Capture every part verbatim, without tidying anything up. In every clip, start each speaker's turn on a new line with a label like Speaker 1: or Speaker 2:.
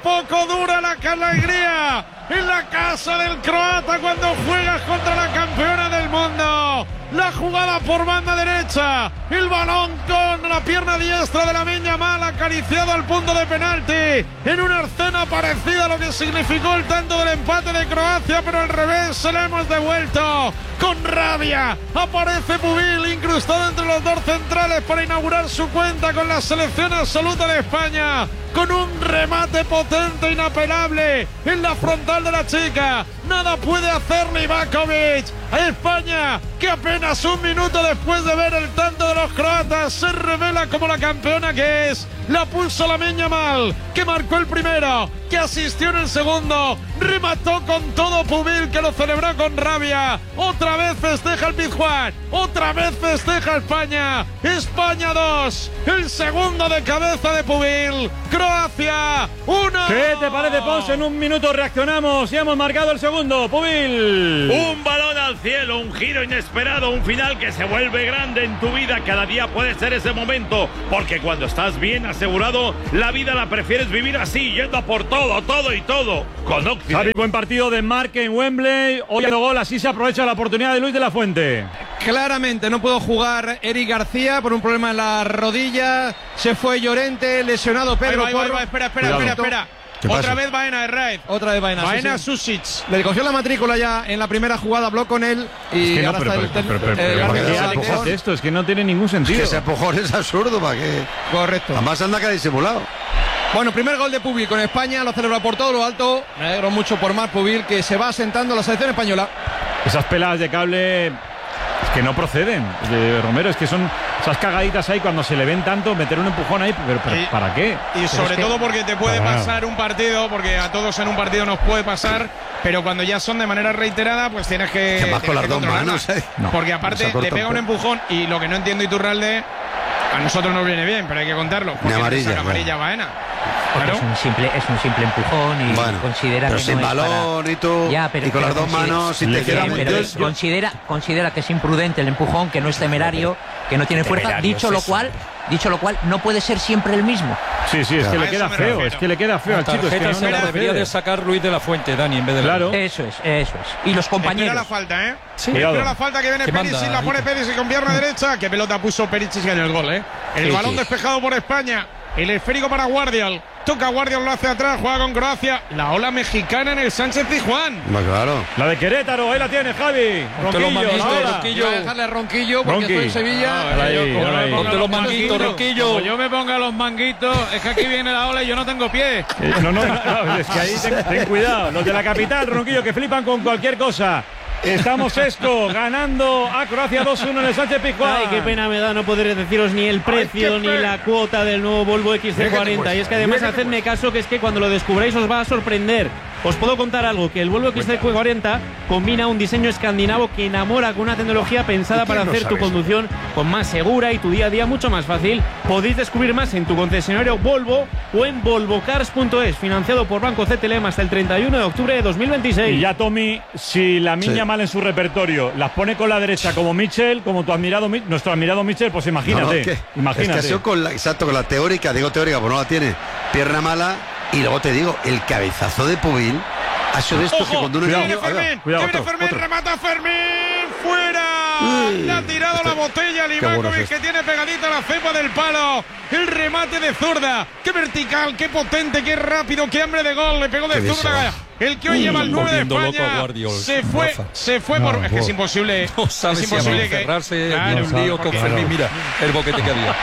Speaker 1: poco dura la alegría en la casa del croata cuando juegas contra la campeona del mundo. La jugada por banda derecha, el balón con la pierna diestra de Lamine Yamal acariciado al punto de penalti, en una escena parecida a lo que significó el tanto del empate de Croacia, pero al revés se le hemos devuelto. Con rabia aparece Pubil incrustado entre los dos centrales para inaugurar su cuenta con la selección absoluta de España, con un remate potente, inapelable en la frontal de la chica. Nada puede hacer Livakovic. A España, que apenas un minuto después de ver el tanto de los croatas se revela como la campeona que es. La pulsó Lamine Yamal, que marcó el primero, que asistió en el segundo, remató con todo Pubil, que lo celebró con rabia. Otra vez festeja el Pizjuán, otra vez festeja España. España dos, el segundo de cabeza de Pubil. Croacia uno.
Speaker 2: ¿Qué te parece, Ponce? En un minuto reaccionamos y hemos marcado el segundo. Pubil.
Speaker 3: Un balón al cielo, un giro inesperado, un final que se vuelve grande en tu vida. Cada día puede ser ese momento, porque cuando estás bien asegurado, la vida la prefieres vivir así, yendo a por todo, todo y todo. Con Occident.
Speaker 2: Javi, buen partido de Marque en Wembley. Hoy otro gol, así se aprovecha la oportunidad de Luis de la Fuente.
Speaker 4: Claramente no pudo jugar Eric García por un problema en la rodilla. Se fue Llorente, lesionado Pedro.
Speaker 1: Ahí va, ahí va, espera, espera,
Speaker 4: Cuidado.
Speaker 1: espera, espera. Otra vez Baena de Raid.
Speaker 4: Otra vez Baena.
Speaker 1: Baena
Speaker 4: sí, sí.
Speaker 1: Susic.
Speaker 4: Le cogió la matrícula ya en la primera jugada, habló con él y
Speaker 2: Es que no,
Speaker 4: ahora
Speaker 2: pero,
Speaker 4: está
Speaker 2: pero,
Speaker 4: el,
Speaker 2: pero, pero,
Speaker 4: el,
Speaker 2: pero,
Speaker 4: el
Speaker 2: pero,
Speaker 4: árbitro
Speaker 2: ¿qué
Speaker 4: de la
Speaker 2: haces
Speaker 4: acción.
Speaker 2: esto? Es que no tiene ningún sentido.
Speaker 5: Es que ese empujón es absurdo, ¿para qué?
Speaker 4: Correcto.
Speaker 5: Además anda que ha disimulado.
Speaker 4: Bueno, primer gol de Pubil con España, lo celebra por todo lo alto. Me alegro mucho por Marc Pubil, que se va asentando la selección española.
Speaker 2: Esas peladas de cable es que no proceden, de Romero, es que son esas cagaditas ahí cuando se le ven tanto, meter un empujón ahí, pero, pero
Speaker 1: Y-
Speaker 2: ¿para qué?
Speaker 1: Y sobre
Speaker 2: Es que-
Speaker 1: todo porque te puede
Speaker 2: Para.
Speaker 1: pasar un partido, porque a todos en un partido nos puede pasar, pero cuando ya son de manera reiterada, pues tienes que.
Speaker 5: Que más con
Speaker 1: tienes
Speaker 5: las
Speaker 1: que
Speaker 5: dos
Speaker 1: controlarlas.
Speaker 5: manos, ¿eh?
Speaker 2: No.
Speaker 1: Porque
Speaker 5: Se
Speaker 1: aparte
Speaker 5: corta
Speaker 1: le
Speaker 5: un
Speaker 1: pega un
Speaker 5: poco.
Speaker 1: empujón y lo que no entiendo Iturralde, a nosotros nos viene bien, pero hay que contarlo. Porque
Speaker 5: amarilla,
Speaker 1: le saca amarilla a
Speaker 5: claro.
Speaker 1: Baena.
Speaker 6: Porque
Speaker 1: Claro.
Speaker 6: es un simple, es un simple empujón y
Speaker 5: Bueno,
Speaker 6: considera
Speaker 5: pero
Speaker 6: que
Speaker 5: sin
Speaker 6: no es
Speaker 5: balón
Speaker 6: para...
Speaker 5: y tú,
Speaker 6: Ya, pero-
Speaker 5: y con
Speaker 6: pero
Speaker 5: las dos
Speaker 6: considera-
Speaker 5: manos, y
Speaker 2: Le
Speaker 5: te
Speaker 2: queda
Speaker 5: queda
Speaker 6: Sí,
Speaker 2: muy-
Speaker 6: pero
Speaker 2: yo-
Speaker 6: es-
Speaker 2: yo-
Speaker 6: considera, considera que es imprudente el empujón, que no es temerario, que no tiene fuerza.
Speaker 3: Temerario
Speaker 6: Dicho
Speaker 3: es
Speaker 6: lo
Speaker 3: eso.
Speaker 6: cual, dicho lo cual, no puede ser siempre el mismo.
Speaker 2: Sí, sí, es que
Speaker 1: A
Speaker 2: le
Speaker 1: eso
Speaker 2: queda
Speaker 1: me
Speaker 2: feo,
Speaker 1: refiero.
Speaker 2: es que le queda feo al chico. Es que
Speaker 7: tarjeta
Speaker 2: no
Speaker 7: se la
Speaker 2: me
Speaker 7: debería
Speaker 2: puede.
Speaker 7: de sacar Luis de la Fuente, Dani, en vez de
Speaker 2: Claro.
Speaker 6: Eso es, eso es. Y los
Speaker 1: Espera
Speaker 6: compañeros.
Speaker 1: la falta, ¿eh?
Speaker 7: Sí.
Speaker 2: Cuidado.
Speaker 1: Espera la falta que viene
Speaker 7: ¿Qué
Speaker 1: Perisic,
Speaker 7: manda,
Speaker 1: la pone
Speaker 7: Nico?
Speaker 1: Perisic con pierna derecha. ¿Qué pelota puso Perisic en el gol, eh? El
Speaker 5: Sí,
Speaker 1: balón
Speaker 5: sí.
Speaker 1: despejado por España. El esférico para Guardial. Toca Guardial, lo hace atrás, juega con Croacia. La ola mexicana en el Sánchez Pizjuán.
Speaker 5: Pues claro.
Speaker 2: La de Querétaro, ahí la tiene Javi.
Speaker 7: Ponte los
Speaker 2: Ronquillo,
Speaker 7: manguitos,
Speaker 2: ahora.
Speaker 7: Ronquillo.
Speaker 4: Yo voy a dejarle a Ronquillo porque
Speaker 2: Ronqui.
Speaker 4: estoy en Sevilla.
Speaker 2: Ahora ahí, ahora ahí.
Speaker 7: Ponte los manguitos, Ronquillo.
Speaker 1: Como yo me ponga los manguitos, es que aquí viene la ola y yo no tengo pie.
Speaker 2: Eh, No, no, no, es que ahí ten, ten cuidado. Los de la capital, Ronquillo, que flipan con cualquier cosa. Estamos esto, ganando a Croacia dos uno en el Sánchez Pizjuán.
Speaker 8: Ay, qué pena me da no poder deciros ni el precio
Speaker 1: Ay, qué
Speaker 8: ni
Speaker 1: pena.
Speaker 8: la cuota del nuevo Volvo X C cuarenta. Y es que además hacedme caso que es que cuando lo descubráis os va a sorprender. Os puedo contar algo, que el Volvo X C cuarenta combina un diseño escandinavo que enamora con una tecnología pensada para hacer tu conducción con más segura y tu día a día mucho más fácil. Podéis descubrir más en tu concesionario Volvo o en volvocars punto es, financiado por Banco C T L M hasta el treinta y uno de octubre de dos mil veintiséis.
Speaker 2: Y ya, Tommy, si la miña
Speaker 5: Sí.
Speaker 2: mal en su repertorio las pone con la derecha como Mitchell, como tu admirado, Mi- nuestro admirado Mitchell, pues imagínate.
Speaker 5: No, no, es que-
Speaker 2: imagínate.
Speaker 5: Es que ha sido con la, exacto, con la teórica, digo teórica, pues no la tiene. Pierna mala, y luego te digo, el cabezazo de Pubil ha sido de estos que cuando uno
Speaker 1: que
Speaker 5: es
Speaker 1: viene
Speaker 5: niño-
Speaker 1: Fermín,
Speaker 2: cuidado,
Speaker 1: que viene
Speaker 2: otro,
Speaker 1: Fermín,
Speaker 2: otro.
Speaker 1: remata Fermín, fuera.
Speaker 5: Uy,
Speaker 1: Le ha tirado
Speaker 5: este-
Speaker 1: la botella
Speaker 5: qué bueno
Speaker 1: Livakovic,
Speaker 5: es
Speaker 1: que
Speaker 5: este.
Speaker 1: tiene pegadita la cepa del palo. El remate de zurda, qué vertical, qué potente, qué rápido, qué hambre de gol. Le pegó de
Speaker 5: Qué bien
Speaker 1: zurda.
Speaker 5: se
Speaker 1: El que hoy lleva el nueve de
Speaker 7: volviendo loco a
Speaker 1: España
Speaker 7: Guardiola,
Speaker 1: se fue,
Speaker 7: Rafa.
Speaker 1: se fue por. Es que es imposible.
Speaker 7: No sabes
Speaker 1: es
Speaker 7: si
Speaker 1: imposible que.
Speaker 7: encerrarse
Speaker 1: Claro,
Speaker 7: en un lío con
Speaker 1: porque-
Speaker 7: Fermín. Mira el boquete que había.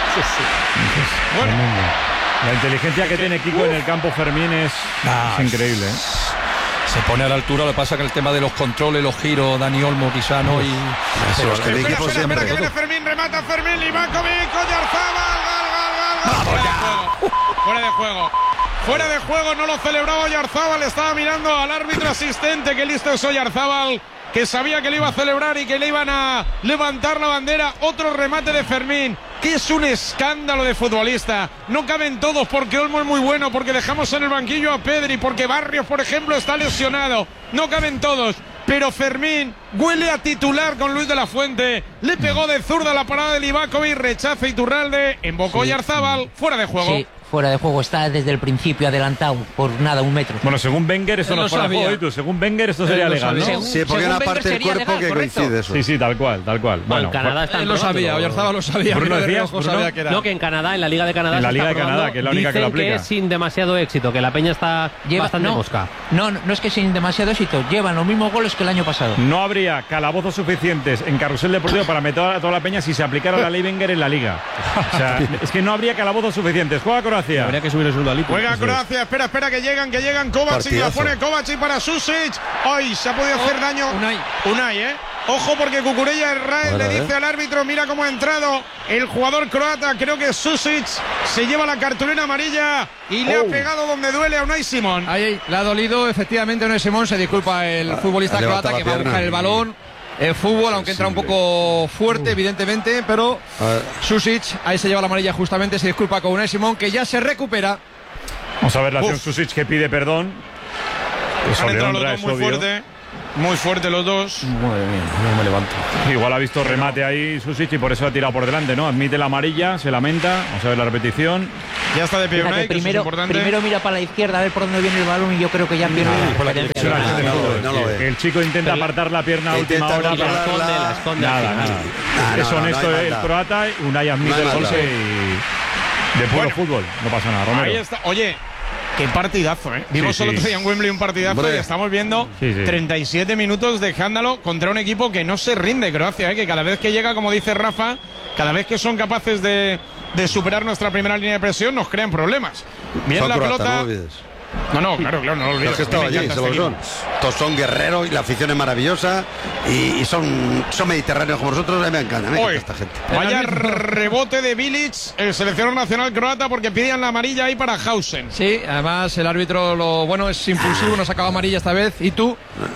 Speaker 1: Bueno,
Speaker 2: La inteligencia que tiene Kiko en el campo Fermín es,
Speaker 7: Ah,
Speaker 2: es increíble, ¿eh?
Speaker 7: Se pone a la altura, lo que pasa que el tema de los controles, los giros, Dani Olmo quizá no y
Speaker 5: Eso, es que el
Speaker 1: espera,
Speaker 5: equipo
Speaker 1: espera,
Speaker 5: siempre.
Speaker 1: espera, que viene Fermín, remata Fermín, Livakovic, Oyarzabal, gol, gol, gol, gol. Fuera de juego. Fuera de juego. Fuera de juego, no lo celebraba Oyarzabal, estaba mirando al árbitro asistente, que listo es Oyarzabal, que sabía que le iba a celebrar y que le iban a levantar la bandera. Otro remate de Fermín, que es un escándalo de futbolista. No caben todos, porque Olmo es muy bueno, porque dejamos en el banquillo a Pedri, porque Barrios, por ejemplo, está lesionado. No caben todos. Pero Fermín huele a titular con Luis de la Fuente. Le pegó de zurda la parada de Livakovic, rechaza Iturralde, embocó Oyarzabal, fuera de juego.
Speaker 6: Sí, fuera de juego, está desde el principio adelantado por nada, un metro.
Speaker 2: Bueno, según Wenger esto
Speaker 4: Él
Speaker 2: no
Speaker 4: lo
Speaker 2: es fuera de
Speaker 4: sabía.
Speaker 2: juego, ¿y tú? Según Wenger esto sería
Speaker 4: Él lo
Speaker 2: legal, ¿no?
Speaker 4: sabía.
Speaker 6: Según-
Speaker 5: Sí, porque hay una
Speaker 6: según
Speaker 5: parte del
Speaker 6: Wenger sería
Speaker 5: cuerpo
Speaker 6: legal,
Speaker 5: que
Speaker 6: correcto.
Speaker 5: coincide eso.
Speaker 2: Sí, sí, tal cual, tal cual.
Speaker 8: Bueno,
Speaker 2: Bueno,
Speaker 8: en Canadá
Speaker 2: pues-
Speaker 8: están
Speaker 4: Él lo
Speaker 8: probando.
Speaker 4: sabía, Oyarzabal lo sabía.
Speaker 2: Bruno,
Speaker 4: pero de
Speaker 2: decías,
Speaker 4: reojo
Speaker 2: Bruno.
Speaker 4: sabía que era.
Speaker 8: No, que en Canadá, en la Liga de Canadá,
Speaker 2: En la
Speaker 8: se
Speaker 2: Liga
Speaker 8: está
Speaker 2: de Canadá,
Speaker 8: probando.
Speaker 2: que es la única que lo
Speaker 8: Dicen
Speaker 2: aplica.
Speaker 8: es sin demasiado éxito, que la peña está
Speaker 6: Lleva-
Speaker 8: bastante
Speaker 6: no,
Speaker 8: mosca.
Speaker 6: no, no, no es que sin demasiado éxito, llevan los mismos goles que el año pasado.
Speaker 2: No habría calabozos suficientes en Carrusel Deportivo para meter a toda la peña si se aplicara la ley Wenger en la Liga. O sea, es que no habría calabozos suficientes. Juega Croacia.
Speaker 8: Habría que subir el sueldo al Lipo.
Speaker 1: Juega Croacia, espera, espera, que llegan, que llegan Kovacic, la
Speaker 5: Partidazo.
Speaker 1: pone Kovacic para Susic. ¡Ay! Se ha podido hacer daño.
Speaker 4: Unai.
Speaker 1: Unai, ¿eh? Ojo porque Cucurella Israel
Speaker 5: Ahora,
Speaker 1: le dice
Speaker 5: ¿eh?
Speaker 1: al árbitro, mira cómo ha entrado el jugador croata, creo que Susic se lleva la cartulina amarilla y le ha pegado donde duele a Unai Simón.
Speaker 4: Ahí, ahí, le ha dolido, efectivamente, Unai Simón, se disculpa el futbolista
Speaker 5: ha levantado
Speaker 4: croata
Speaker 5: la
Speaker 4: que va a
Speaker 5: pierna.
Speaker 4: buscar el balón. El fútbol, aunque entra un poco fuerte, evidentemente, pero
Speaker 5: A ver.
Speaker 4: Susic, ahí se lleva la amarilla justamente, se disculpa con Unai Simón, que ya se recupera.
Speaker 2: Vamos a ver la acción
Speaker 1: Uf.
Speaker 2: Susic que pide perdón. Eso
Speaker 1: Han
Speaker 2: le
Speaker 1: entrado los
Speaker 2: honra,
Speaker 1: dos
Speaker 2: es
Speaker 1: muy
Speaker 2: obvio.
Speaker 1: fuerte, muy fuerte los dos.
Speaker 7: Madre mía, no me levanto.
Speaker 2: Igual ha visto remate ahí Susic y por eso ha tirado por delante, ¿no? Admite la amarilla, se lamenta. Vamos a ver la repetición.
Speaker 1: Ya está de pie
Speaker 6: Fíjate,
Speaker 1: Unai, que eso es
Speaker 6: primero,
Speaker 1: importante.
Speaker 6: primero mira para la izquierda a ver por dónde viene el balón y yo creo que ya pierde la
Speaker 7: fue la
Speaker 6: referencia.
Speaker 7: que le
Speaker 2: Es una acción de
Speaker 5: no,
Speaker 2: fútbol.
Speaker 5: no lo ve.
Speaker 2: El chico intenta apartar la pierna a última
Speaker 5: Intenta
Speaker 2: hora.
Speaker 8: La
Speaker 5: controlarla.
Speaker 2: para-
Speaker 8: esconde, la esconde. al
Speaker 2: Nada,
Speaker 8: final.
Speaker 2: nada.
Speaker 5: Ah, no,
Speaker 2: Es
Speaker 5: no,
Speaker 2: honesto
Speaker 5: no hay
Speaker 2: el
Speaker 5: maldad.
Speaker 2: croata. Unai admite
Speaker 5: No hay
Speaker 2: el
Speaker 5: maldad.
Speaker 2: golpe y de puro
Speaker 1: Bueno.
Speaker 2: fútbol. No pasa nada, Romero.
Speaker 1: Ahí está. Oye, qué partidazo, ¿eh? Vimos
Speaker 2: Sí,
Speaker 1: el
Speaker 2: sí.
Speaker 1: otro día en Wembley un partidazo
Speaker 5: Hombre.
Speaker 1: y estamos viendo
Speaker 2: Sí, sí.
Speaker 1: treinta y siete minutos de escándalo contra un equipo que no se rinde, Croacia, ¿eh? Que cada vez que llega, como dice Rafa, cada vez que son capaces de, de superar nuestra primera línea de presión, nos crean problemas. Bien
Speaker 5: Son
Speaker 1: la
Speaker 5: croatas,
Speaker 1: pelota.
Speaker 5: no lo olvides.
Speaker 1: No, no, claro, claro, no lo olvides.
Speaker 5: Los que
Speaker 1: A mí
Speaker 5: están
Speaker 1: me
Speaker 5: allí,
Speaker 1: encanta
Speaker 5: se lo
Speaker 1: este
Speaker 5: son.
Speaker 1: equipo.
Speaker 5: Todos son guerreros y la afición es maravillosa y, y son, son mediterráneos como nosotros. A mí me encanta, me encanta
Speaker 1: Oye,
Speaker 5: esta gente.
Speaker 1: vaya rebote de Bilic, el seleccionador nacional croata, porque pedían la amarilla ahí para Hausen.
Speaker 4: Sí, además el árbitro lo bueno es impulsivo, nos sacaba amarilla esta vez. Y tú,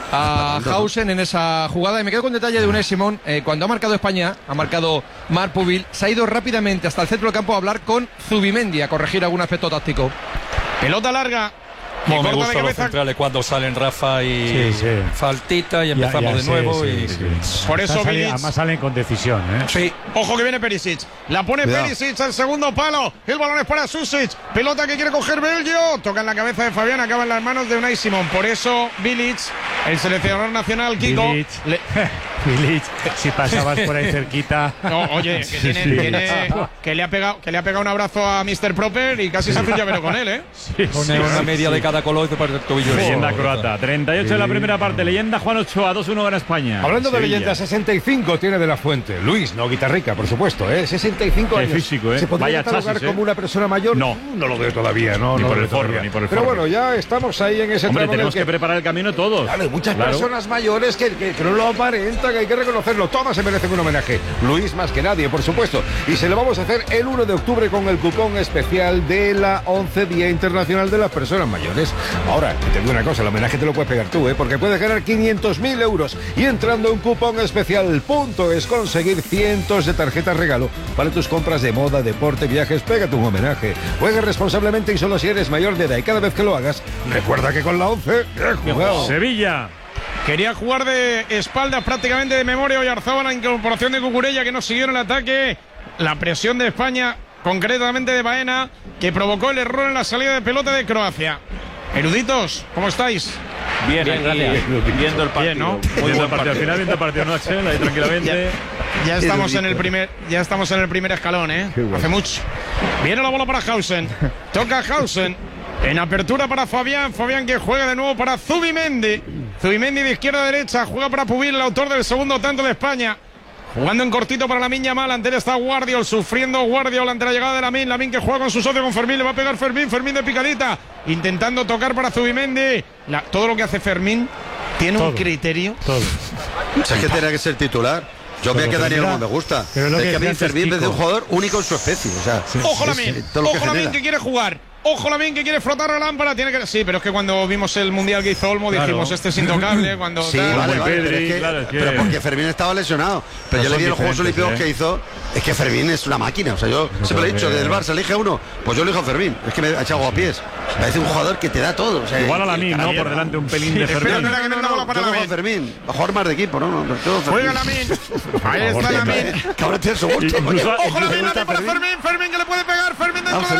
Speaker 4: a Hausen en esa jugada. Y me quedo con detalle de Unai Simón. Eh, cuando ha marcado España, ha marcado Marc Pubil, se ha ido rápidamente hasta el centro del campo a hablar con Zubimendi, a corregir algún aspecto táctico.
Speaker 1: Pelota larga. que
Speaker 7: Como me
Speaker 1: corta de
Speaker 7: gustan los
Speaker 1: cabeza.
Speaker 7: centrales cuando salen Rafa y
Speaker 2: Sí, sí.
Speaker 7: faltita y empezamos
Speaker 2: Ya, ya,
Speaker 7: de nuevo.
Speaker 2: sí,
Speaker 7: y
Speaker 2: sí, sí.
Speaker 1: Por eso
Speaker 2: Sale-
Speaker 1: Bilic.
Speaker 2: además salen con decisión, ¿eh?
Speaker 7: Sí,
Speaker 1: Ojo que viene Perisic. La pone
Speaker 5: Cuidado.
Speaker 1: Perisic al segundo palo. El balón es para Susic. Pelota que quiere coger Belgio. Toca en la cabeza de Fabián. Acaba en las manos de Unai Simón. Por eso Bilic, el seleccionador nacional, Kiko.
Speaker 2: Bilic.
Speaker 1: le-
Speaker 2: Bilic, si pasabas por ahí cerquita.
Speaker 1: No, oye, que,
Speaker 2: Sí,
Speaker 1: tiene-
Speaker 2: sí.
Speaker 1: tiene- que le ha pegado, que le ha pegado un abrazo a mister Proper y casi se hace un llavero con él, ¿eh?
Speaker 7: pone una media de cada color y te parte el tobillo.
Speaker 2: Leyenda
Speaker 7: Oh,
Speaker 2: croata. treinta y ocho en la primera parte. Leyenda Juan Ochoa. dos uno gana España.
Speaker 9: Hablando de
Speaker 2: Sevilla.
Speaker 9: leyenda, sesenta y cinco tiene de la Fuente. Luis, no guitarrica, por supuesto, ¿eh? sesenta y cinco
Speaker 2: Qué
Speaker 9: años.
Speaker 2: físico, ¿eh?
Speaker 9: ¿Se podría
Speaker 2: Vaya
Speaker 9: catalogar
Speaker 2: chasis, ¿eh?
Speaker 9: como una persona mayor?
Speaker 2: No.
Speaker 9: No lo veo todavía, no.
Speaker 2: Ni
Speaker 9: no
Speaker 2: por
Speaker 9: lo
Speaker 2: el
Speaker 9: veo
Speaker 2: forro,
Speaker 9: todavía.
Speaker 2: ni por el
Speaker 9: Pero
Speaker 2: forro.
Speaker 9: bueno, ya estamos ahí en ese
Speaker 2: Hombre,
Speaker 9: tramo en el
Speaker 2: tenemos que preparar el camino todos.
Speaker 9: Claro, hay muchas
Speaker 2: Claro.
Speaker 9: personas mayores que, que- que no lo aparentan, que hay que reconocerlo. Todas se merecen un homenaje. Luis más que nadie, por supuesto. Y se lo vamos a hacer el uno de octubre con el cupón especial de la once Día Internacional de las Personas Mayores. Ahora, que te digo una cosa, el homenaje te lo puedes pegar tú, ¿eh? Porque puedes ganar quinientos mil euros. Y entrando en cupón especial, punto es conseguir cientos de tarjetas regalo para tus compras de moda, deporte, viajes. Pégate un homenaje. Juega responsablemente y solo si eres mayor de edad. Y cada vez que lo hagas, recuerda que con la once, he jugado.
Speaker 2: Sevilla.
Speaker 1: Quería jugar de espaldas prácticamente de memoria. Oyarzabal, la incorporación de Cucurella que no siguió en el ataque. La presión de España, concretamente de Baena, que provocó el error en la salida de pelota de Croacia. Eruditos, ¿cómo estáis?
Speaker 8: Bien,
Speaker 1: Bien,
Speaker 8: gracias.
Speaker 3: Viendo el
Speaker 1: Bien, ¿no?
Speaker 2: Viendo el partido. Al final viendo el partido, ¿no, Axel? Ahí tranquilamente.
Speaker 1: Ya estamos en el primer, ya estamos en el primer escalón, ¿eh? Hace mucho. Viene la bola para Hausen. Toca Hausen. En apertura para Fabián. Fabián que juega de nuevo para Zubimendi. Zubimendi de izquierda a derecha. Juega para Pubil, el autor del segundo tanto de España. Jugando en cortito para Lamine Yamal. Ante él está Guardiol. Sufriendo Guardiol ante la llegada de Lamine. Lamine que juega con su socio, con Fermín. Le va a pegar Fermín. Fermín de picadita. Intentando tocar para Zubimendi. La- todo lo que hace Fermín tiene un criterio.
Speaker 2: Todo.
Speaker 5: O sea, es que tenía que ser titular. Yo me quedaría como me gusta.
Speaker 2: pero es lo
Speaker 5: es
Speaker 2: que
Speaker 5: que a mí
Speaker 2: decía
Speaker 5: Fermín
Speaker 2: antes
Speaker 5: es un
Speaker 2: Kiko.
Speaker 5: jugador único en su especie. O sea,
Speaker 1: Ojo
Speaker 5: es,
Speaker 1: Lamine,
Speaker 5: eh, todo lo que
Speaker 1: ojo Lamine
Speaker 5: genera.
Speaker 1: que quiere jugar. Ojo Lamine que quiere frotar la lámpara. Tiene que... Sí, pero es que cuando vimos el mundial que hizo Olmo dijimos este es intocable. Cuando
Speaker 5: Sí,
Speaker 1: tal.
Speaker 5: vale,
Speaker 2: Como
Speaker 5: vale,
Speaker 2: Pedri,
Speaker 5: pero, es que,
Speaker 2: claro, es que-
Speaker 5: pero porque Fermín estaba lesionado. Pero
Speaker 2: No
Speaker 5: yo le
Speaker 2: son
Speaker 5: vi en los Juegos
Speaker 2: diferentes,
Speaker 5: Olímpicos
Speaker 2: ¿eh?
Speaker 5: que hizo. Es que Fermín es una máquina. O sea, yo siempre he dicho que del Barça elige a uno. Pues yo elijo a Fermín. Es que me ha echado a pies. Parece un jugador que te da todo. O sea,
Speaker 2: Igual a
Speaker 5: y-
Speaker 2: Lamine, ¿no? Por delante un pelín de
Speaker 1: Espera,
Speaker 2: Fermín.
Speaker 1: espera, que viene la bola para
Speaker 5: yo cojo a
Speaker 1: Lamine.
Speaker 5: Fermín. A jugar más de equipo, ¿no? no, no yo Fermín.
Speaker 1: Juega Lamine. Ahí está Lamine.
Speaker 5: Que ahora tiene su gusto.
Speaker 2: Incluso-
Speaker 5: coño.
Speaker 1: Ojo Lamine,
Speaker 5: Me gusta
Speaker 1: Lamine para Fermín. Fermín que le puede pegar. Fermín dentro
Speaker 5: Vamos,
Speaker 1: del área.
Speaker 5: Fermín,
Speaker 1: Fermín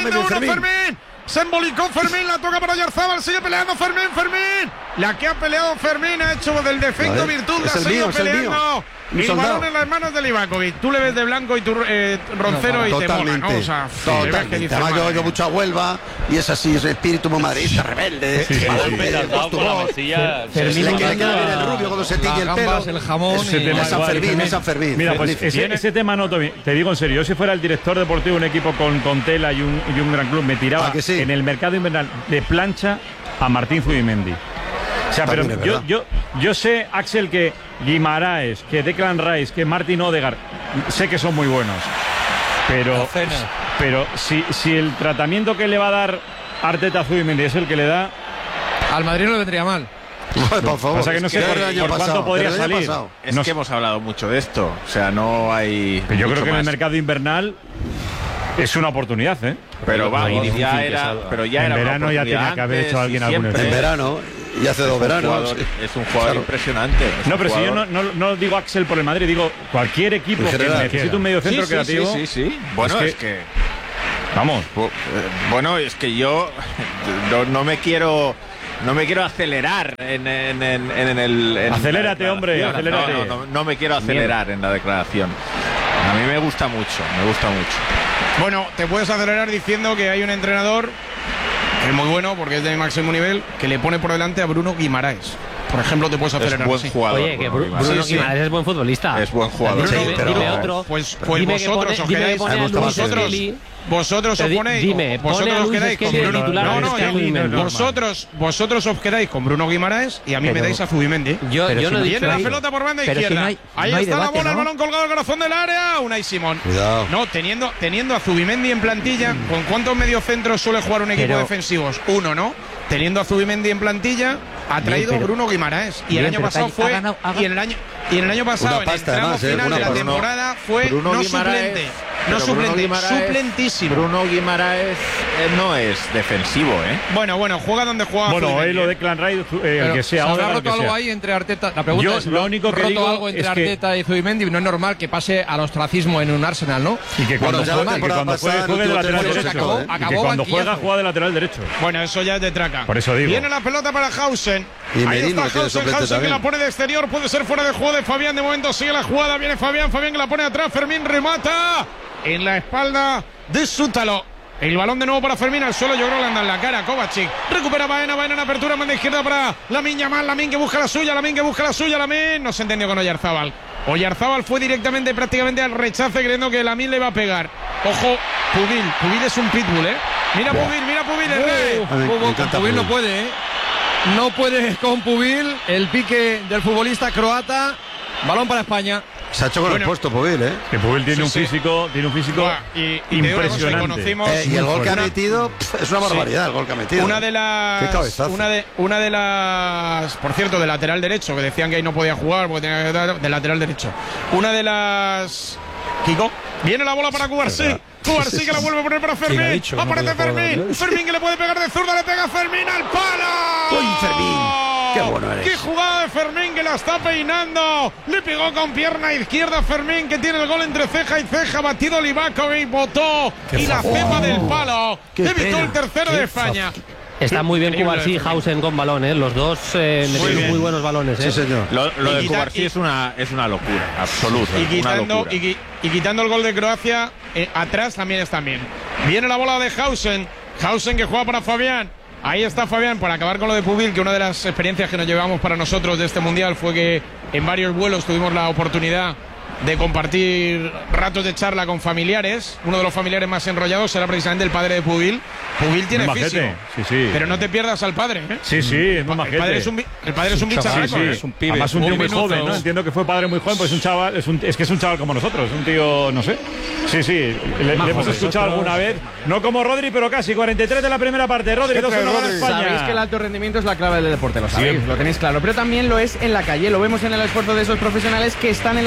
Speaker 1: gol de uno, Fermín. Fermín. Se embolicó Fermín, la toca para Oyarzábal, sigue peleando Fermín, Fermín. La que ha peleado Fermín ha hecho del defecto vale. virtud, la ha seguido peleando. El, el balón en las manos de Livakovic. Tú le ves de blanco y tu eh, Roncero no, y
Speaker 5: totalmente,
Speaker 1: te mola, ¿no? O sea,
Speaker 5: totalmente. Dice, además yo, yo mucho a Huelva y es así, es espíritu muy madridista, rebelde.
Speaker 3: Sí, sí, sí.
Speaker 5: Le quiere quedar bien el rubio cuando se tiñe el pelo.
Speaker 4: El jamón.
Speaker 5: Ese tema es San Fermín, es San Fermín.
Speaker 2: Mira, pues ese, ese tema no te digo en serio. Yo si fuera el director deportivo de un equipo con, con tela y un, y un gran club, me tiraba sí? en el mercado invernal de plancha a Martín Zubimendi. O sea, pero yo, yo, yo sé, Axel, que Guimaraes, que Declan Rice, que Martin Odegaard, sé que son muy buenos. Pero, pero si, si el tratamiento que le va a dar Arteta a Zubimendi es el que le da,
Speaker 4: al Madrid no le vendría mal.
Speaker 5: Por favor,
Speaker 2: pasa que no sé por, por
Speaker 5: pasado,
Speaker 2: cuánto podría salir.
Speaker 10: Es
Speaker 2: no
Speaker 10: que hemos hablado mucho de esto. O sea, no hay.
Speaker 2: Pero yo creo que
Speaker 10: más.
Speaker 2: en el mercado invernal es una oportunidad, ¿eh?
Speaker 10: Pero va, ya era. Pero ya
Speaker 2: en
Speaker 10: era
Speaker 2: verano ya tenía que haber hecho alguien alguna vez.
Speaker 5: En verano. Y hace dos veranos.
Speaker 10: Es un jugador claro. impresionante.
Speaker 2: No, pero si yo no, no, no digo Axel por el Madrid, digo cualquier equipo que necesite un medio centro
Speaker 10: sí,
Speaker 2: creativo.
Speaker 10: Sí, sí, sí. Bueno, es que. Es que
Speaker 2: vamos.
Speaker 10: Bueno, es que yo no, no me quiero. No me quiero acelerar en, en, en, en el. En
Speaker 2: acelérate, hombre, acelérate.
Speaker 10: No, no, no, no me quiero acelerar Bien. en la declaración. A mí me gusta mucho, me gusta mucho.
Speaker 1: Bueno, te puedes acelerar diciendo que hay un entrenador que es muy bueno porque es de máximo nivel, que le pone por delante a Bruno Guimaraes. Por ejemplo, te puedes acelerar.
Speaker 10: Es buen
Speaker 1: así.
Speaker 10: jugador.
Speaker 8: Oye, que Bruno, Bruno sí, Guimaraes sí. es buen futbolista.
Speaker 10: Es buen jugador.
Speaker 1: Bruno,
Speaker 10: sí,
Speaker 1: pero
Speaker 8: dime otro.
Speaker 1: Pues, pues
Speaker 8: dime
Speaker 1: vosotros
Speaker 8: pone,
Speaker 1: os quedáis. Vosotros, vosotros os ponéis.
Speaker 8: Dime,
Speaker 1: vosotros os quedáis con Bruno.
Speaker 8: Titular,
Speaker 1: no, no,
Speaker 8: no,
Speaker 1: no, vosotros, vosotros os quedáis con Bruno Guimaraes y a mí pero, me dais a Zubimendi.
Speaker 8: Yo, yo no
Speaker 1: Viene la pelota por banda izquierda. Si no hay, Ahí no está debate, la bola, ¿no? El balón colgado al corazón del área. Unai Simón.
Speaker 5: Cuidado.
Speaker 1: No, teniendo, teniendo a Zubimendi en plantilla, mm. ¿con cuántos mediocentros suele jugar un equipo pero, defensivos? Uno, ¿no? Teniendo a Zubimendi en plantilla, ha traído bien, pero, a Bruno Guimaraes. Y bien, el año pasado fue. Ganado, haga, y en el año, y en el año pasado, en el tramo además, final eh, de la temporada, fue
Speaker 10: Bruno
Speaker 1: no
Speaker 10: Guimaraes,
Speaker 1: suplente. No suplente, Guimaraes, suplentísimo.
Speaker 10: Bruno Guimaraes eh, no es defensivo, ¿eh?
Speaker 1: Bueno, bueno, juega donde juega.
Speaker 2: Bueno, hoy lo de Clan Ray, eh, el que sea.
Speaker 4: ¿Se
Speaker 2: habrá
Speaker 4: roto algo ahí entre Arteta? La pregunta
Speaker 2: Yo,
Speaker 4: es:
Speaker 2: lo único que
Speaker 4: roto
Speaker 2: digo
Speaker 4: algo entre
Speaker 2: es
Speaker 4: Arteta
Speaker 2: que,
Speaker 4: y Zubimendi? No es normal que pase al ostracismo en un Arsenal, ¿no?
Speaker 2: Y que cuando, bueno, juegue, que cuando juegue, juegue de lateral derecho.
Speaker 4: Acabó,
Speaker 2: ¿eh?
Speaker 4: acabó
Speaker 2: y que cuando
Speaker 4: banquillazo.
Speaker 2: juega, juega de lateral derecho.
Speaker 1: Bueno, eso ya es de traca.
Speaker 2: Por eso digo.
Speaker 1: Viene la pelota para Hausen.
Speaker 5: Y
Speaker 1: ahí
Speaker 5: Merino
Speaker 1: está Hausen, Hausen que la pone de exterior. Puede ser fuera de juego de Fabián. De momento sigue la jugada. Viene Fabián. Fabián que la pone atrás. Fermín remata en la espalda de Sútalo. El balón de nuevo para Fermín al suelo. Yo creo que le anda en la cara. Kovacic recupera Baena. Baena en apertura. Manda izquierda para Lamine Yamal. Lamine que busca la suya. Lamine que busca la suya. Lamine no se entendió con Oyarzábal. Oyarzábal fue directamente prácticamente al rechace creyendo que Lamine le va a pegar. Ojo, Pubil. Pubil es un pitbull, ¿eh? Mira Pubil, mira Pubil, el rey.
Speaker 4: Con Pubil no puede, ¿eh? No puede con Pubil. El pique del futbolista croata. Balón para España.
Speaker 5: Se ha hecho con bueno, el puesto Pubil, ¿eh?
Speaker 2: Que Pubil tiene sí, un físico, sí. tiene un físico Buah,
Speaker 1: y, y
Speaker 2: impresionante.
Speaker 1: Conocimos,
Speaker 5: eh, y el gol que ha metido pff, es una barbaridad, sí. el gol que ha metido.
Speaker 1: Una de las una de una de las por cierto, de lateral derecho, que decían que ahí no podía jugar porque tenía que estar de lateral derecho. Una de las Kiko, viene la bola para Cubarsí. Cubarsí que la vuelve a poner para Fermín. Dicho, Aparece no Fermín. Fermín que le puede pegar de zurda, le pega a Fermín al palo.
Speaker 5: ¡Uy, Fermín! ¡Qué bueno eres!
Speaker 1: ¡Qué jugada de Fermín que la está peinando! Le pegó con pierna izquierda a Fermín que tiene el gol entre ceja y ceja. Batido Livakovic, botó y la cepa del palo. Evitó el tercero de España.
Speaker 8: Está muy bien Cubarsí y Hausen con balón, ¿eh? Los dos eh, metieron muy, muy buenos balones, ¿eh?
Speaker 5: Sí, señor.
Speaker 10: Lo, lo de Cubarsí es una, es una locura, absoluta.
Speaker 1: Y quitando,
Speaker 10: una locura.
Speaker 1: Y, y quitando el gol de Croacia, eh, atrás también están bien. Viene la bola de Hausen. Hausen que juega para Fabián. Ahí está Fabián para acabar con lo de Pubil, que una de las experiencias que nos llevamos para nosotros de este mundial fue que en varios vuelos tuvimos la oportunidad de compartir ratos de charla con familiares. Uno de los familiares más enrollados era precisamente el padre de Pubil. Pubil tiene físico,
Speaker 2: sí, sí.
Speaker 1: pero no te pierdas al padre, ¿eh?
Speaker 2: Sí, sí, es muy majete.
Speaker 1: El padre es un, el padre es un bicharraco,
Speaker 2: sí, sí.
Speaker 1: ¿eh?
Speaker 2: Es un pibe. Además un tío un muy minuto. joven, ¿no? Entiendo que fue padre muy joven, pues es un chaval, es, un, es que es un chaval como nosotros, un tío, no sé. Sí, sí, le, le hemos escuchado alguna vez, no como Rodri, pero casi cuarenta y tres de la primera parte. Rodri, dos uno para España.
Speaker 11: Sabéis que el alto rendimiento es la clave del deporte, lo sabéis, sí. lo tenéis claro, pero también lo es en la calle, lo vemos en el esfuerzo de esos profesionales que están en la carretera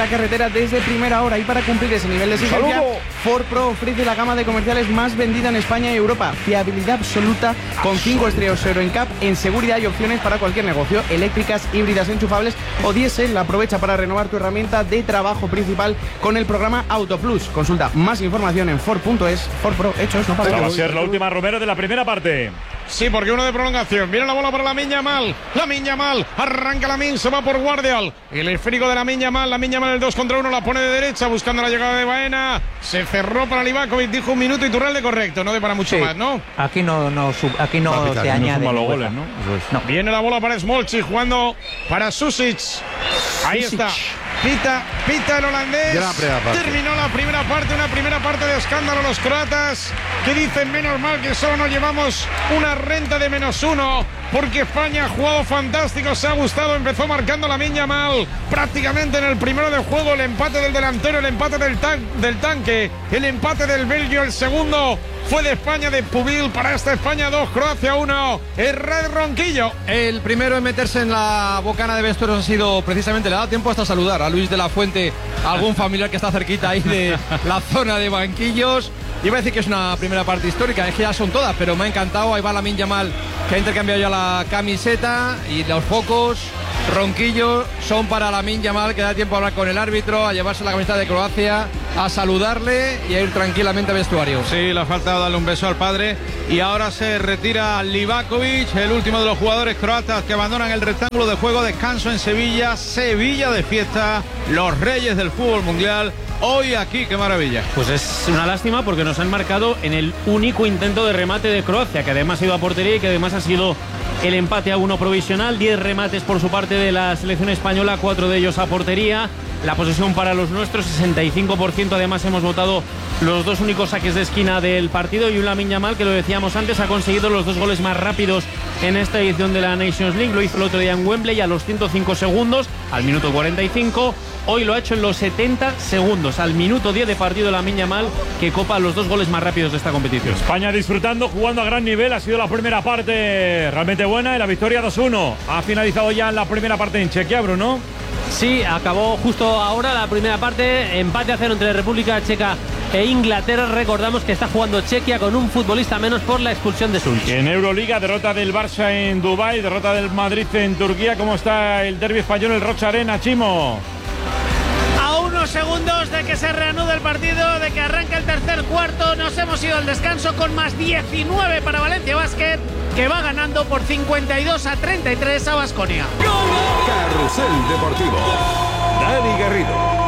Speaker 11: España desde primera hora. Y para cumplir ese nivel de exigencia, Ford Pro ofrece la gama de comerciales más vendida en España y Europa. Fiabilidad absoluta con cinco estrellas Euro N C A P en seguridad y opciones para cualquier negocio. Eléctricas, híbridas, enchufables o diésel. Aprovecha para renovar tu herramienta de trabajo principal con el programa Auto Plus. Consulta más información en Ford punto es. Ford Pro, hechos, no para.
Speaker 2: Va a ser la última, Romero, de la primera parte.
Speaker 1: Sí, porque uno de prolongación. Viene la bola para Lamine Yamal. Lamine Yamal. Arranca Lamine, se va por Guardial. El esférico de Lamine Yamal. Lamine Yamal el dos contra uno. La pone de derecha buscando la llegada de Baena. Se cerró para Livakovic. Dijo un minuto y Turralde correcto. No de para mucho
Speaker 6: sí.
Speaker 1: más, ¿no?
Speaker 6: Aquí no, no, sub, aquí no, no se añade.
Speaker 2: No goles, ¿no?
Speaker 6: no.
Speaker 1: Viene la bola para Smolci jugando para Susic. Ahí
Speaker 6: Susic.
Speaker 1: está. Pita, pita el holandés. Terminó la primera parte, una primera parte de escándalo los croatas, que dicen menos mal que solo nos llevamos una renta de menos uno, porque España ha jugado fantástico, se ha gustado, empezó marcando Lamine Yamal prácticamente en el primero de juego, el empate del delantero, el empate del, tan del tanque, el empate del belgio, el segundo fue de España, de Pubil, para esta España dos, Croacia uno, el Red Ronquillo.
Speaker 4: El primero en meterse en la bocana de vestuarios ha sido precisamente, le ha dado tiempo hasta saludar a Luis de la Fuente, a algún familiar que está cerquita ahí de la zona de banquillos. Iba a decir que es una primera parte histórica, es que ya son todas, pero me ha encantado. Ahí va Lamine Yamal, que ha intercambiado ya la camiseta, y los focos Ronquillo son para Lamine Yamal, que da tiempo a hablar con el árbitro, a llevarse la camiseta de Croacia, a saludarle y a ir tranquilamente al vestuario.
Speaker 10: Sí, le ha faltado darle un beso al padre. Y ahora se retira Livakovic, el último de los jugadores croatas que abandonan el rectángulo de juego. Descanso en Sevilla, Sevilla de fiesta, los reyes del fútbol mundial. Hoy aquí, qué maravilla.
Speaker 8: Pues es una lástima porque nos han marcado en el único intento de remate de Croacia, que además ha ido a portería y que además ha sido el empate a uno provisional. Diez remates por su parte de la selección española, cuatro de ellos a portería. La posesión para los nuestros, sesenta y cinco por ciento. Además hemos votado los dos únicos saques de esquina del partido, y un Lamine Yamal que, lo decíamos antes, ha conseguido los dos goles más rápidos en esta edición de la Nations League. Lo hizo el otro día en Wembley a los ciento cinco segundos, al minuto cuarenta y cinco. Hoy lo ha hecho en los setenta segundos, al minuto diez de partido, Lamine Yamal, que copa los dos goles más rápidos de esta competición.
Speaker 2: España disfrutando, jugando a gran nivel. Ha sido la primera parte realmente buena, y la victoria dos uno. Ha finalizado ya la primera parte en Chequia, Bruno.
Speaker 8: Sí, acabó justo ahora la primera parte, empate a cero entre República Checa e Inglaterra. Recordamos que está jugando Chequia con un futbolista menos por la expulsión de Sulch.
Speaker 2: En Euroliga, derrota del Barça en Dubái, derrota del Madrid en Turquía. ¿Cómo está el derbi español, el Rocha Arena, Chimo?
Speaker 12: A unos segundos de que se reanude el partido, de que arranque el tercer cuarto, nos hemos ido al descanso con más diecinueve para Valencia Basket, que va ganando por cincuenta y dos a treinta y tres a Baskonia.
Speaker 9: Carrusel Deportivo. Dani Garrido.